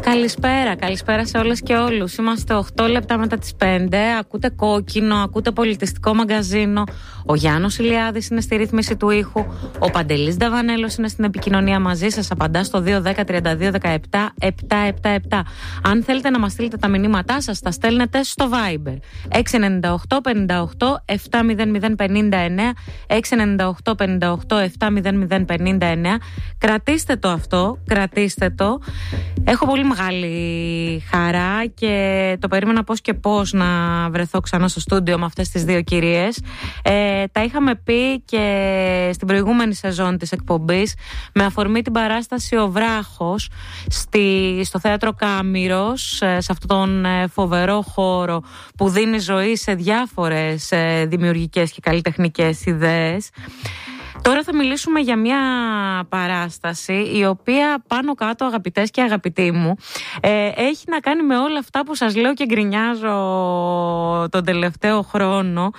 Καλησπέρα σε όλες και όλους. Είμαστε 8 λεπτά μετά τις 5. Ακούτε Κόκκινο, ακούτε Πολιτιστικό Μαγκαζίνο. Ο Γιάννος Ηλιάδης είναι στη ρύθμιση του ήχου. Ο Παντελής Νταβανέλος είναι στην επικοινωνία μαζί σας. Απαντά στο 210-32-17-777. Αν θέλετε να μας στείλετε τα μηνύματά σας, τα στέλνετε στο Viber 698-58-70059. 698-58-70059. Κρατήστε το αυτό, κρατήστε το. Έχω πολύ μεγάλη χαρά και το περίμενα πώς και πώς να βρεθώ ξανά στο στούντιο με αυτές τις δύο κυρίες. Τα είχαμε πει και στην προηγούμενη σεζόν της εκπομπής με αφορμή την παράσταση «Ο Βράχος» στο Θέατρο Κάμηρος, σε αυτόν τον φοβερό χώρο που δίνει ζωή σε διάφορες δημιουργικές και καλλιτεχνικές ιδέες. Τώρα θα μιλήσουμε για μια παράσταση η οποία πάνω κάτω, αγαπητές και αγαπητοί μου, έχει να κάνει με όλα αυτά που σας λέω και γκρινιάζω τον τελευταίο χρόνο.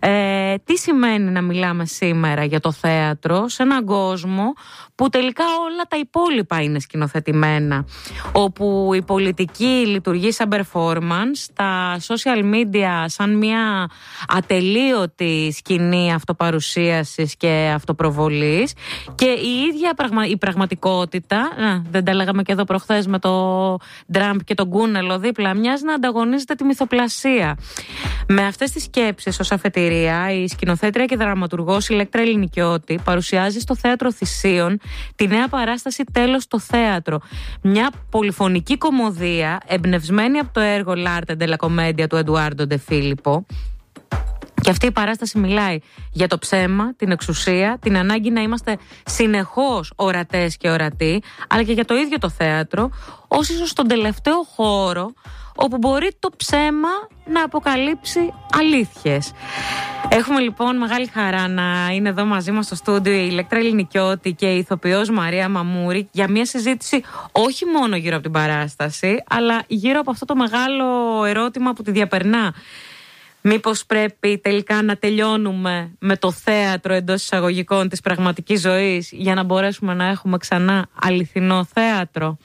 Τι σημαίνει να μιλάμε σήμερα για το θέατρο σε έναν κόσμο που τελικά όλα τα υπόλοιπα είναι σκηνοθετημένα, όπου η πολιτική λειτουργεί σαν performance, τα social media σαν μια ατελείωτη σκηνή αυτοπαρουσίασης και αυτοπροβολής, και η ίδια η πραγματικότητα, δεν τα λέγαμε και εδώ προχθές με το Τραμπ και τον Κούνελο δίπλα, μοιάζει να ανταγωνίζεται τη μυθοπλασία. Με αυτές τις σκέψεις ως αφετηρία, η σκηνοθέτρια και δραματουργός Ηλέκτρα Ελληνικιώτη παρουσιάζει στο Θέατρο Θησίων τη νέα παράσταση «Τέλος στο θέατρο». Μια πολυφωνική κωμωδία εμπνευσμένη από το έργο «L'arte della commedia» του Εντουάρντο Ντε Φίλιππο. Και αυτή η παράσταση μιλάει για το ψέμα, την εξουσία, την ανάγκη να είμαστε συνεχώς ορατές και ορατοί, αλλά και για το ίδιο το θέατρο, ως ίσως τον τελευταίο χώρο όπου μπορεί το ψέμα να αποκαλύψει αλήθειες. Έχουμε λοιπόν μεγάλη χαρά να είναι εδώ μαζί μας στο στούντιο η Ηλέκτρα Ελληνικιώτη και η ηθοποιός Μαρία Μαμούρη για μια συζήτηση όχι μόνο γύρω από την παράσταση, αλλά γύρω από αυτό το μεγάλο ερώτημα που τη διαπερνά. Μήπως πρέπει τελικά να τελειώνουμε με το θέατρο εντός εισαγωγικών της πραγματικής ζωής για να μπορέσουμε να έχουμε ξανά αληθινό θέατρο?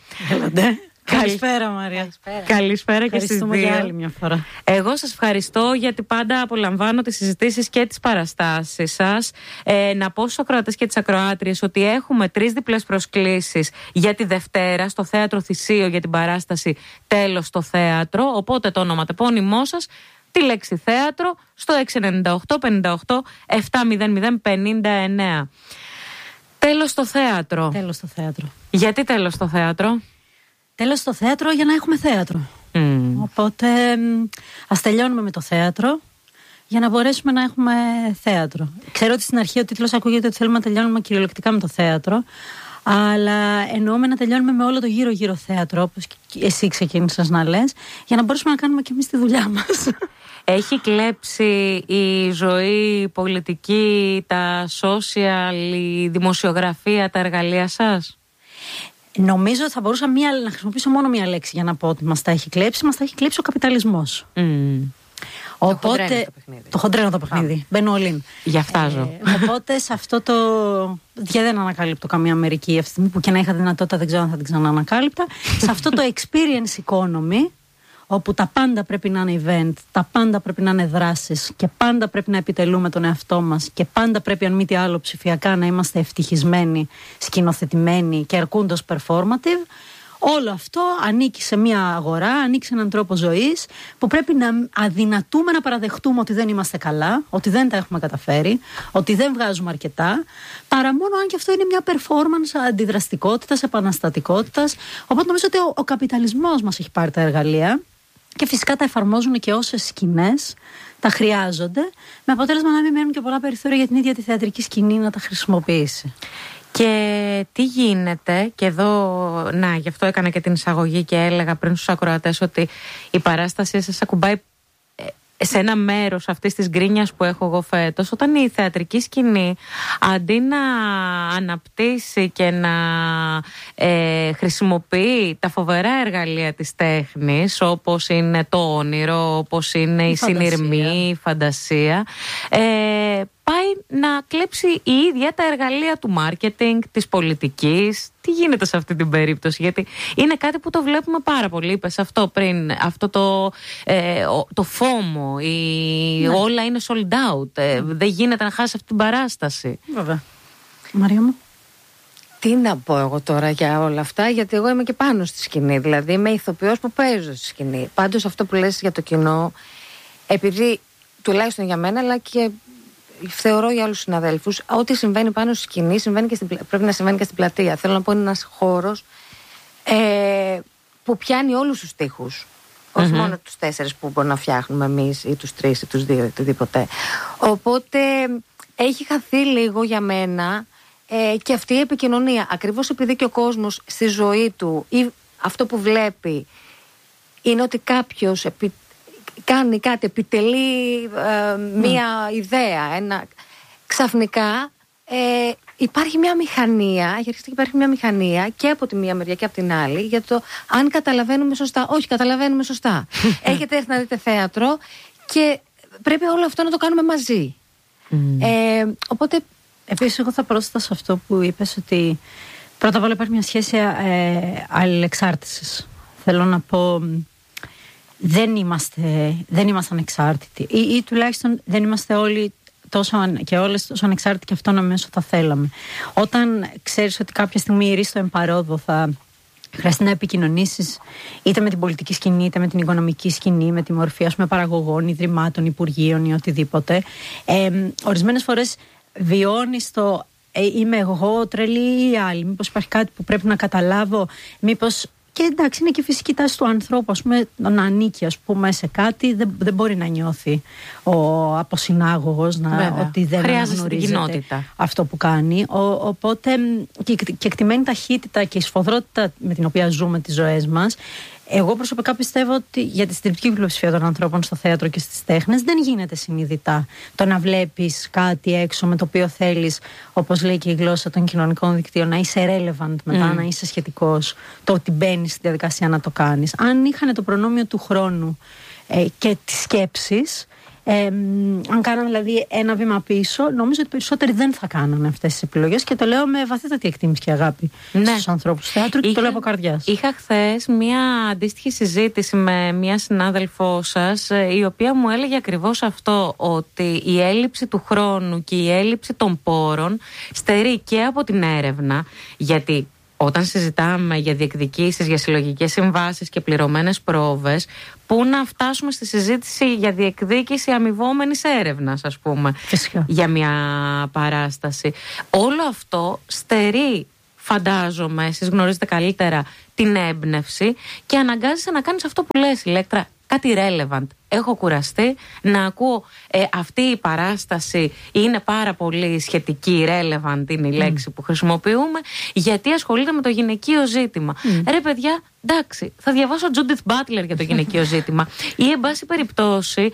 Καλησπέρα Μαρία. Καλησπέρα και στις δύο. Και άλλη μια φορά. Εγώ σας ευχαριστώ γιατί πάντα απολαμβάνω τις συζητήσεις και τις παραστάσεις σας. Να πω στους ακροατές και τις ακροάτριες ότι έχουμε 3 διπλές προσκλήσεις για τη Δευτέρα στο Θέατρο Θησίο για την παράσταση «Τέλος στο θέατρο». Οπότε το ονοματεπώνυμό σας, τη λέξη θέατρο, στο 698-58-70059. Τέλος στο θέατρο. Τέλος στο θέατρο. Γιατί τέλος στο θέατρο? Τέλος στο θέατρο για να έχουμε θέατρο. Οπότε ας τελειώνουμε με το θέατρο για να μπορέσουμε να έχουμε θέατρο. Ξέρω ότι στην αρχή ο τίτλος ακούγεται ότι θέλουμε να τελειώνουμε κυριολεκτικά με το θέατρο, αλλά εννοούμε να τελειώνουμε με όλο το γύρω-γύρω θέατρο, όπως και εσύ ξεκίνησες να λες, για να μπορέσουμε να κάνουμε και εμείς τη δουλειά μας. Έχει κλέψει η ζωή, η πολιτική, τα social, η δημοσιογραφία, τα εργαλεία σας? Νομίζω ότι θα μπορούσα να χρησιμοποιήσω μόνο μία λέξη για να πω ότι μας τα έχει κλέψει. Μας τα έχει κλέψει ο καπιταλισμός. Οπότε, το χοντρένο το παιχνίδι. Μπαίνω all in. Για φτάζω. Οπότε σε αυτό το. Για δεν ανακάλυπτω καμία Αμερική αυτή τη στιγμή, που και να είχα δυνατότητα δεν ξέρω αν θα την ξαναανακάλυπτα. Σε αυτό το experience economy, όπου τα πάντα πρέπει να είναι event, τα πάντα πρέπει να είναι δράσεις και πάντα πρέπει να επιτελούμε τον εαυτό μας και πάντα πρέπει, αν μη τι άλλο, ψηφιακά να είμαστε ευτυχισμένοι, σκηνοθετημένοι και αρκούντος performative. Όλο αυτό ανήκει σε μια αγορά, ανήκει σε έναν τρόπο ζωής που πρέπει να αδυνατούμε να παραδεχτούμε ότι δεν είμαστε καλά, ότι δεν τα έχουμε καταφέρει, ότι δεν βγάζουμε αρκετά, παρά μόνο αν και αυτό είναι μια performance αντιδραστικότητας, επαναστατικότητας. Οπότε νομίζω ότι ο καπιταλισμός μας έχει πάρει τα εργαλεία και φυσικά τα εφαρμόζουν και όσες σκηνές τα χρειάζονται, με αποτέλεσμα να μην μένουν και πολλά περιθώρια για την ίδια τη θεατρική σκηνή να τα χρησιμοποιήσει. Και τι γίνεται, και εδώ, γι' αυτό έκανα και την εισαγωγή και έλεγα πριν στους ακροατές ότι η παράστασή σας ακουμπάει σε ένα μέρος αυτής της γκρίνιας που έχω εγώ φέτος, όταν η θεατρική σκηνή αντί να αναπτύσσει και να χρησιμοποιεί τα φοβερά εργαλεία της τέχνης, όπως είναι το όνειρο, όπως είναι η συνειρμή, η φαντασία, πάει να κλέψει η ίδια τα εργαλεία του μάρκετινγκ, της πολιτικής. Τι γίνεται σε αυτή την περίπτωση? Γιατί είναι κάτι που το βλέπουμε πάρα πολύ. Είπες αυτό πριν, αυτό το φόμο, όλα είναι sold out. Δεν γίνεται να χάσει αυτή την παράσταση. Βέβαια. Μαρία μου. Τι να πω εγώ τώρα για όλα αυτά, γιατί εγώ είμαι και πάνω στη σκηνή. Δηλαδή είμαι ηθοποιός που παίζω στη σκηνή. Πάντως αυτό που λες για το κοινό, επειδή τουλάχιστον για μένα, αλλά και θεωρώ για άλλους συναδέλφους, ό,τι συμβαίνει πάνω στη σκηνή πρέπει να συμβαίνει και στην πλατεία. Θέλω να πω, είναι ένας χώρος που πιάνει όλους τους τοίχους. Όχι μόνο τους 4 που μπορούμε να φτιάχνουμε εμείς, ή τους 3 ή τους 2 ή οτιδήποτε. Οπότε έχει χαθεί λίγο για μένα και αυτή η επικοινωνία. Ακριβώς επειδή και ο κόσμος στη ζωή του ή αυτό που βλέπει είναι ότι κάποιος κάνει κάτι, επιτελεί μία ιδέα, ξαφνικά υπάρχει μια μηχανία, έχει αρχίσει και υπάρχει μια μηχανία και από τη μία μεριά και από την άλλη για το αν καταλαβαίνουμε σωστά. Όχι, καταλαβαίνουμε σωστά. Έχετε έρθει να δείτε θέατρο και πρέπει όλο αυτό να το κάνουμε μαζί. Οπότε επίσης εγώ θα πρόσθετα σε αυτό που είπες, ότι πρώτα απ' όλα υπάρχει μια σχέση αλληλεξάρτησης. Θέλω να πω, δεν είμαστε ανεξάρτητοι ή τουλάχιστον δεν είμαστε όλοι και όλες τόσο ανεξάρτητοι και αυτόνομοι όσο θα θέλαμε. Όταν ξέρεις ότι κάποια στιγμή η ρίστο εμπαρόδο θα χρειαστεί να επικοινωνήσεις είτε με την πολιτική σκηνή, είτε με την οικονομική σκηνή, με τη μορφή παραγωγών, ιδρυμάτων, υπουργείων ή οτιδήποτε, ορισμένες φορές βιώνεις το είμαι εγώ τρελή ή άλλοι, μήπως υπάρχει κάτι που πρέπει να καταλάβω, μήπως. Και εντάξει, είναι και φυσική τάση του ανθρώπου, να ανήκει σε κάτι, δεν μπορεί να νιώθει ο αποσυνάγωγος ότι δεν αναγνωρίζεται αυτό που κάνει. Οπότε και εκτιμένη ταχύτητα και η σφοδρότητα με την οποία ζούμε τις ζωές μας, εγώ προσωπικά πιστεύω ότι για τη συντριπτική πλειοψηφία των ανθρώπων στο θέατρο και στις τέχνες δεν γίνεται συνειδητά το να βλέπεις κάτι έξω με το οποίο θέλεις, όπως λέει και η γλώσσα των κοινωνικών δικτύων, να είσαι relevant μετά, να είσαι σχετικός, το ότι μπαίνεις στη διαδικασία να το κάνεις. Αν είχαν το προνόμιο του χρόνου και της σκέψης, αν κάνανε δηλαδή ένα βήμα πίσω, νομίζω ότι περισσότεροι δεν θα κάνανε αυτές τις επιλογές, και το λέω με βαθύτατη εκτίμηση και αγάπη στους ανθρώπους του θέατρου και το λέω από καρδιάς. Είχα χθες μια αντίστοιχη συζήτηση με μια συνάδελφό σας, η οποία μου έλεγε ακριβώς αυτό, ότι η έλλειψη του χρόνου και η έλλειψη των πόρων στερεί και από την έρευνα, γιατί όταν συζητάμε για διεκδικήσεις, για συλλογικές συμβάσεις και πληρωμένες πρόβες, πού να φτάσουμε στη συζήτηση για διεκδίκηση αμοιβόμενης έρευνας, ας πούμε, φυσικά, για μια παράσταση. Όλο αυτό στερεί, φαντάζομαι, εσείς γνωρίζετε καλύτερα, την έμπνευση και αναγκάζεσαι να κάνεις αυτό που λες, Ηλέκτρα, κάτι relevant. Έχω κουραστεί να ακούω αυτή η παράσταση είναι πάρα πολύ σχετική, relevant είναι η λέξη που χρησιμοποιούμε, γιατί ασχολείται με το γυναικείο ζήτημα. Ρε παιδιά, εντάξει, θα διαβάσω Judith Butler για το γυναικείο ζήτημα. Ή εν πάση περιπτώσει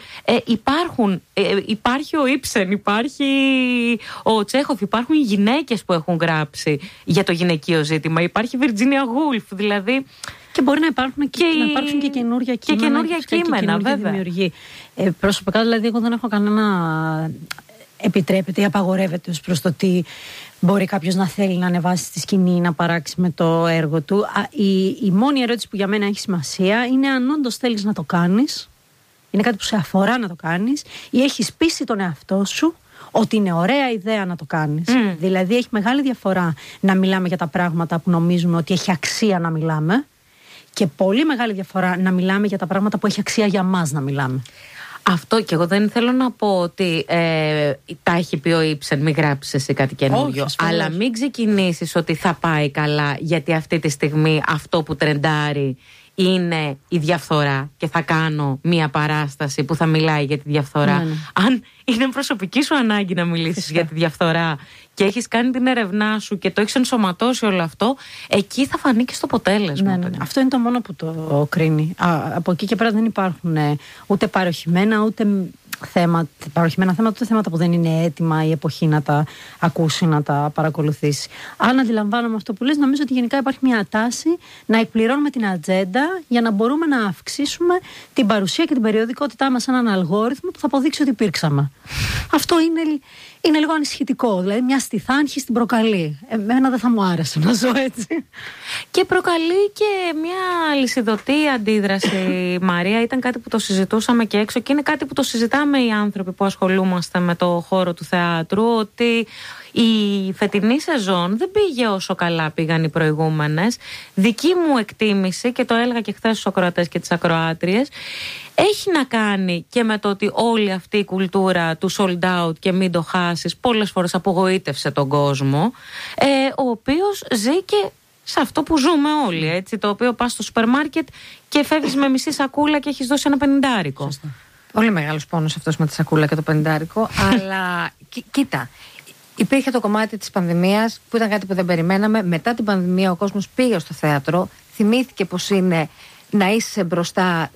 υπάρχει ο Ήψεν, υπάρχει ο Τσέχοφ, υπάρχουν γυναίκες που έχουν γράψει για το γυναικείο ζήτημα. Υπάρχει Virginia Woolf, δηλαδή. Και μπορεί να υπάρξουν και καινούργια κείμενα, βέβαια. Δημιουργεί. Προσωπικά, δηλαδή, εγώ δεν έχω κανένα επιτρέπεται ή απαγορεύεται ως προς το τι μπορεί κάποιος να θέλει να ανεβάσει στη σκηνή ή να παράξει με το έργο του. Η μόνη ερώτηση που για μένα έχει σημασία είναι αν όντως θέλεις να το κάνεις, είναι κάτι που σε αφορά να το κάνεις, ή έχεις πείσει τον εαυτό σου ότι είναι ωραία ιδέα να το κάνεις. Δηλαδή, έχει μεγάλη διαφορά να μιλάμε για τα πράγματα που νομίζουμε ότι έχει αξία να μιλάμε, και πολύ μεγάλη διαφορά να μιλάμε για τα πράγματα που έχει αξία για μας να μιλάμε. Αυτό, και εγώ δεν θέλω να πω ότι τα έχει πει ο Ήψεν, μην γράψεις εσύ κάτι καινούριο. Αλλά μην ξεκινήσεις ότι θα πάει καλά, γιατί αυτή τη στιγμή αυτό που τρεντάρει είναι η διαφθορά και θα κάνω μία παράσταση που θα μιλάει για τη διαφθορά. Αν είναι προσωπική σου ανάγκη να μιλήσεις για τη διαφθορά και έχεις κάνει την έρευνά σου και το έχεις ενσωματώσει όλο αυτό, εκεί θα φανεί και στο αποτέλεσμα. Αυτό είναι το μόνο που το κρίνει. Από εκεί και πέρα δεν υπάρχουν ούτε παροχημένα ούτε θέματα, ούτε θέματα που δεν είναι έτοιμα η εποχή να τα ακούσει, να τα παρακολουθήσει. Αν αντιλαμβάνομαι αυτό που λες, νομίζω ότι γενικά υπάρχει μια τάση να εκπληρώνουμε την ατζέντα για να μπορούμε να αυξήσουμε την παρουσία και την περιοδικότητά μας σε έναν αλγόριθμο που θα αποδείξει ότι υπήρξαμε. Αυτό είναι λίγο ανησυχητικό. Δηλαδή, μια στιθάνχη την προκαλεί. Εμένα δεν θα μου άρεσε να ζω έτσι. Και προκαλεί και μια αλυσιδωτή αντίδραση, Μαρία. Ήταν κάτι που το συζητούσαμε και έξω και είναι κάτι που το συζητάμε οι άνθρωποι που ασχολούμαστε με το χώρο του θεάτρου, ότι η φετινή σεζόν δεν πήγε όσο καλά πήγαν οι προηγούμενες. Δική μου εκτίμηση, και το έλεγα και χθες στους ακροατές και τις ακροάτριες, έχει να κάνει και με το ότι όλη αυτή η κουλτούρα του sold out και μην το χάσεις πολλές φορές απογοήτευσε τον κόσμο, ο οποίος ζει και σε αυτό που ζούμε όλοι, έτσι, το οποίο πας στο σούπερ μάρκετ και φεύγεις με μισή σακούλα και έχεις δώσει ένα 50άρικο. Σωστά. Πολύ μεγάλος πόνος αυτός με τη σακούλα και το 50άρικο, αλλά κοίτα, υπήρχε το κομμάτι της πανδημίας που ήταν κάτι που δεν περιμέναμε. Μετά την πανδημία ο κόσμος πήγε στο θέατρο, θυμήθηκε πως είναι να είσαι μπροστά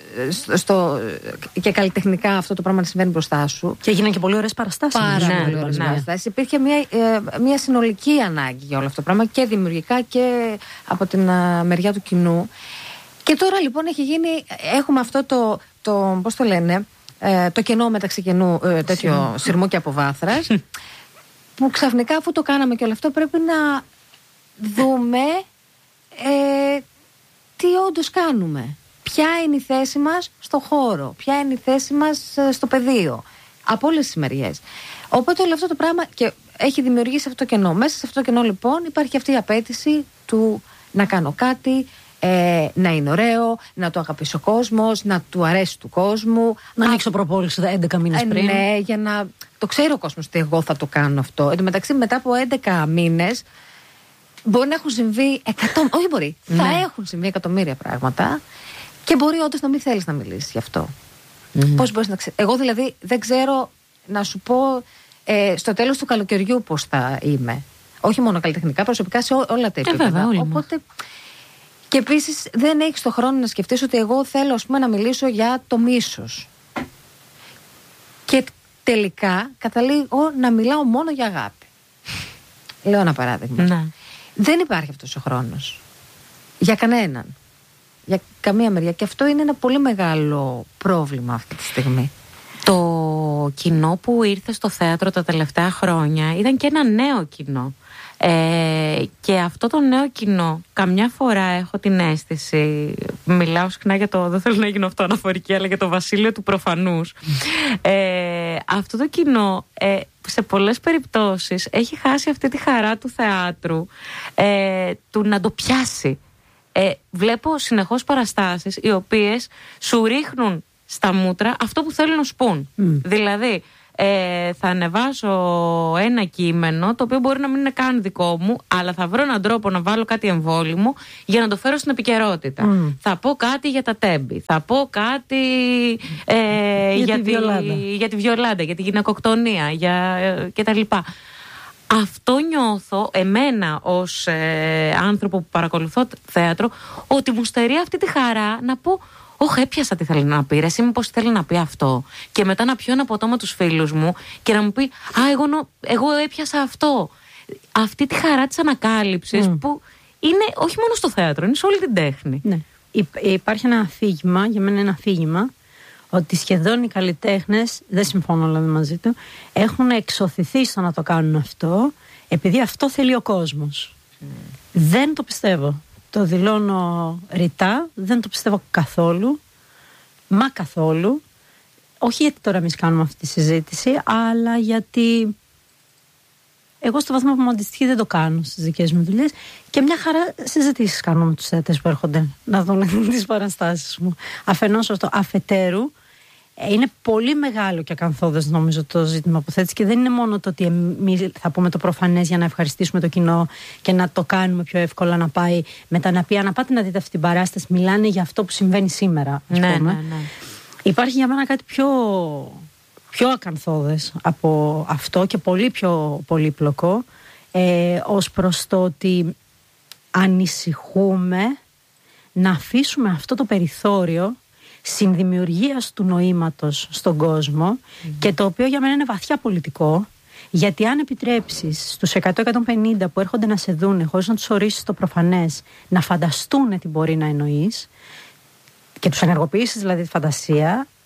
και καλλιτεχνικά αυτό το πράγμα να συμβαίνει μπροστά σου. Και έγιναν και πολύ ωραίες παραστάσεις. Πάρα πολύ ωραίες παραστάσεις. Υπήρχε μια συνολική ανάγκη για όλο αυτό το πράγμα και δημιουργικά και από την μεριά του κοινού. Και τώρα λοιπόν έχουμε αυτό το πώς το λένε, το κενό μεταξύ κενού, τέτοιο σειρμού και αποβάθρας, που ξαφνικά αφού το κάναμε και όλο αυτό πρέπει να δούμε τι όντως κάνουμε. Ποια είναι η θέση μας στο χώρο, ποια είναι η θέση μας στο πεδίο, από όλες τις μεριές. Οπότε όλο αυτό το πράγμα και έχει δημιουργήσει αυτό το κενό. Μέσα σε αυτό το κενό λοιπόν υπάρχει αυτή η απέτηση του να κάνω κάτι, να είναι ωραίο, να το αγαπήσει ο κόσμος, να του αρέσει του κόσμου. Να ανοίξω προπόληση 11 μήνες πριν. Ναι, για να το ξέρει ο κόσμος ότι εγώ θα το κάνω αυτό. Εν τω μεταξύ, μετά από 11 μήνες μπορεί να έχουν συμβεί όχι μπορεί, θα έχουν συμβεί εκατομμύρια πράγματα και μπορεί όντως να μην θέλεις να μιλήσεις γι' αυτό. Πώς μπορείς να ξέρεις? Εγώ δηλαδή δεν ξέρω να σου πω στο τέλος του καλοκαιριού πώς θα είμαι. Όχι μόνο καλλιτεχνικά, προσωπικά σε όλα τα επίπεδα. Οπότε. Και επίσης δεν έχεις το χρόνο να σκεφτείς ότι εγώ θέλω, ας πούμε, να μιλήσω για το μίσος. Και τελικά καταλήγω να μιλάω μόνο για αγάπη. Λέω ένα παράδειγμα. Ναι. Δεν υπάρχει αυτός ο χρόνος. Για κανέναν. Για καμία μεριά. Και αυτό είναι ένα πολύ μεγάλο πρόβλημα αυτή τη στιγμή. Το κοινό που ήρθε στο θέατρο τα τελευταία χρόνια ήταν και ένα νέο κοινό. Και αυτό το νέο κοινό, καμιά φορά έχω την αίσθηση, μιλάω συχνά για το, δεν θέλω να γίνω αυτό αναφορική, αλλά για το βασίλειο του προφανούς. Αυτό το κοινό σε πολλές περιπτώσεις έχει χάσει αυτή τη χαρά του θεάτρου, του να το πιάσει. Βλέπω συνεχώς παραστάσεις οι οποίες σου ρίχνουν στα μούτρα αυτό που θέλουν να σου πούν. Δηλαδή θα ανεβάσω ένα κείμενο το οποίο μπορεί να μην είναι καν δικό μου, αλλά θα βρω έναν τρόπο να βάλω κάτι εμβόλυμο για να το φέρω στην επικαιρότητα. Θα πω κάτι για τα τέμπη, θα πω κάτι για τη Βιολάντα, για τη γυναικοκτονία κτλ. Αυτό νιώθω εμένα ως άνθρωπο που παρακολουθώ θέατρο, ότι μου στερεί αυτή τη χαρά να πω όχι, έπιασα τι θέλει να πει, εσύ μήπως θέλει να πει αυτό. Και μετά να πιω ένα ποτό με τους φίλους μου και να μου πει εγώ έπιασα αυτό. Αυτή τη χαρά της ανακάλυψης που είναι όχι μόνο στο θέατρο, είναι σε όλη την τέχνη. Ναι. Υπάρχει ένα αφήγημα, για μένα ένα αφήγημα, ότι σχεδόν οι καλλιτέχνες, δεν συμφωνώ δηλαδή μαζί του, έχουν εξωθηθεί στο να το κάνουν αυτό, επειδή αυτό θέλει ο κόσμος. Δεν το πιστεύω. Το δηλώνω ρητά, δεν το πιστεύω καθόλου, μα καθόλου. Όχι γιατί τώρα εμείς κάνουμε αυτή τη συζήτηση, αλλά γιατί εγώ στο βαθμό που μου αντιστοιχεί δεν το κάνω στις δικές μου δουλειές και μια χαρά συζητήσεις κάνω με τους θεατές που έρχονται να δουν τις παραστάσεις μου. Αφενός αυτό, αφετέρου, είναι πολύ μεγάλο και ακαθόδες νομίζω το ζήτημα που θέτεις και δεν είναι μόνο το ότι εμείς θα πούμε το προφανές για να ευχαριστήσουμε το κοινό και να το κάνουμε πιο εύκολα να πάει μετά να πει να πάτε να δείτε αυτή την παράσταση, μιλάνε για αυτό που συμβαίνει σήμερα, ας πούμε. Ναι. Υπάρχει για μένα κάτι πιο ακαθόδες από αυτό και πολύ πιο πολύπλοκο, ως προς το ότι ανησυχούμε να αφήσουμε αυτό το περιθώριο συνδημιουργίας του νοήματος στον κόσμο και το οποίο για μένα είναι βαθιά πολιτικό, γιατί αν επιτρέψεις στους 100-150 που έρχονται να σε δούνε χωρίς να τους ορίσεις το προφανές να φανταστούν τι μπορεί να εννοείς και τους ενεργοποιήσεις δηλαδή τη φαντασία,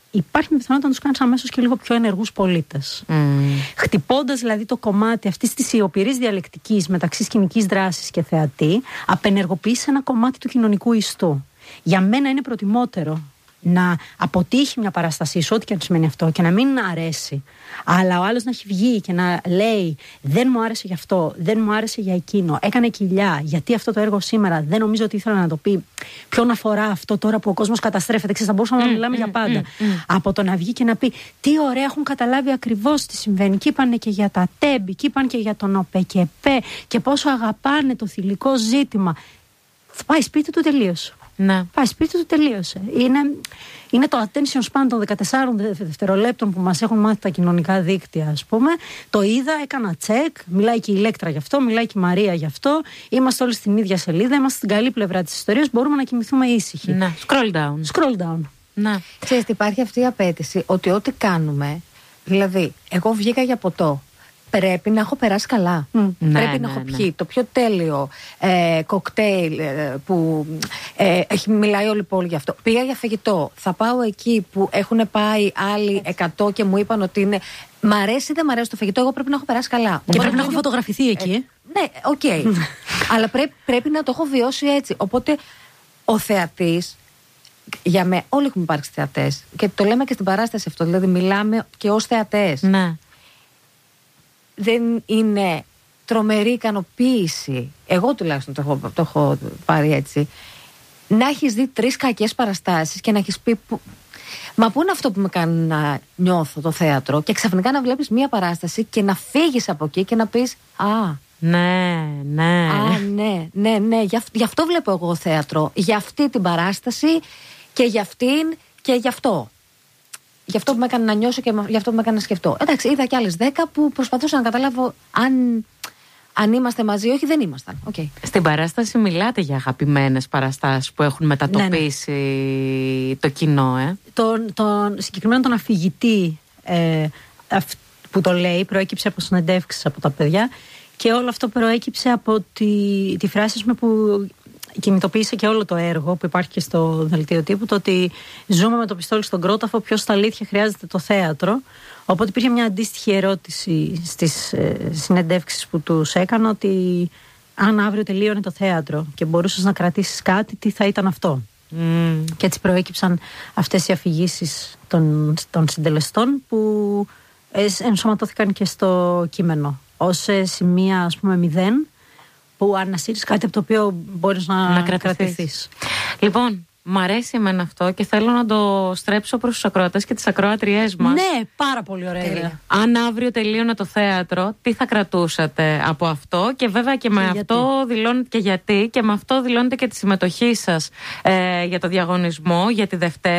υπάρχει πιθανότητα να τους κάνεις αμέσως και λίγο πιο ενεργούς πολίτες. Χτυπώντας δηλαδή το κομμάτι αυτής της ιοπηρής διαλεκτικής μεταξύ σκηνικής δράσης και θεατή, απενεργοποιείς ένα κομμάτι του κοινωνικού ιστού. Για μένα είναι προτιμότερο να αποτύχει μια παράστασή σου, ό,τι και αν σημαίνει αυτό, και να μην αρέσει, αλλά ο άλλος να έχει βγει και να λέει δεν μου άρεσε γι' αυτό, δεν μου άρεσε για εκείνο, έκανε κοιλιά, γιατί αυτό το έργο σήμερα δεν νομίζω ότι ήθελα να το πει, ποιον αφορά αυτό τώρα που ο κόσμος καταστρέφεται, ξέρεις, θα μπορούσαμε να μιλάμε για πάντα. Από το να βγει και να πει τι ωραία, έχουν καταλάβει ακριβώς τι συμβαίνει, και είπανε και για τα τέμπη, και είπαν και για τον ΟΠΕΚΕΠΕ και πόσο αγαπάνε το θηλυκό ζήτημα. Θα πάει σπίτι του, τελείωσε. Ναι. Πάει σπίτι του, τελείωσε. Είναι το attention span των 14 δευτερολέπτων που μας έχουν μάθει τα κοινωνικά δίκτυα, ας πούμε. Το είδα, έκανα check, μιλάει και η Ηλέκτρα γι' αυτό, μιλάει και η Μαρία γι' αυτό. Είμαστε όλοι στην ίδια σελίδα, είμαστε στην καλή πλευρά της ιστορίας, μπορούμε να κοιμηθούμε ήσυχοι. Ναι. Scroll down. Ναι. Ξέρεις, υπάρχει αυτή η απέτηση ότι ό,τι κάνουμε, δηλαδή, εγώ βγήκα για ποτό. Πρέπει να έχω περάσει καλά. Πρέπει να έχω πιει το πιο τέλειο κοκτέιλ που μιλάει όλη η πόλη γι' αυτό. Πήγα για φαγητό. Θα πάω εκεί που έχουν πάει άλλοι 100 και μου είπαν ότι είναι. Μ' αρέσει ή δεν μ' αρέσει το φαγητό, εγώ πρέπει να έχω περάσει καλά. Και πρέπει να έχω φωτογραφηθεί εκεί. Ναι, οκ. Αλλά πρέπει να το έχω βιώσει έτσι. Οπότε ο θεατής. Για μένα, όλοι έχουμε υπάρξει θεατές. Και το λέμε και στην παράσταση αυτό. Δηλαδή, μιλάμε και ως θεατές. Ναι. Δεν είναι τρομερή ικανοποίηση, εγώ τουλάχιστον το έχω πάρει έτσι, να έχεις δει 3 κακές παραστάσεις και να έχεις πει μα πού είναι αυτό που με κάνει να νιώθω το θέατρο, και ξαφνικά να βλέπεις μία παράσταση και να φύγεις από εκεί και να πεις ναι, γι' αυτό βλέπω εγώ θέατρο, για αυτή την παράσταση και για αυτήν και γι' αυτό. Γι' αυτό που με έκανε να νιώσω και γι' αυτό που με έκανε να σκεφτώ. Εντάξει, είδα κι άλλες 10 που προσπαθούσα να καταλάβω αν είμαστε μαζί ή όχι, δεν ήμασταν. Okay. Στην παράσταση μιλάτε για αγαπημένες παραστάσεις που έχουν μετατοπίσει το κοινό, συγκεκριμένα τον αφηγητή που το λέει, προέκυψε από συνεντεύξεις από τα παιδιά, και όλο αυτό προέκυψε από τη φράση που κινητοποίησε και όλο το έργο που υπάρχει και στο δελτίο τύπου, το ότι ζούμε με το πιστόλι στον κρόταφο, ποιος στα αλήθεια χρειάζεται το θέατρο. Οπότε υπήρχε μια αντίστοιχη ερώτηση στις συνεντεύξεις που τους έκανα, ότι αν αύριο τελείωνε το θέατρο και μπορούσες να κρατήσεις κάτι, τι θα ήταν αυτό. Και έτσι προέκυψαν αυτές οι αφηγήσεις των συντελεστών που ενσωματώθηκαν και στο κείμενο ως σημεία, ας πούμε, 0, που ανασύρεις κάτι από το οποίο μπορείς να κρατηθείς. Λοιπόν, μ' αρέσει εμένα αυτό και θέλω να το στρέψω προς τους ακροατές και τις ακροάτριές μας. Ναι, πάρα πολύ ωραία. Αν αύριο τελείωνε το θέατρο, τι θα κρατούσατε από αυτό? Και βέβαια και με αυτό δηλώνετε και γιατί, και με αυτό δηλώνετε και τη συμμετοχή σας για το διαγωνισμό για τη Δευτέρα.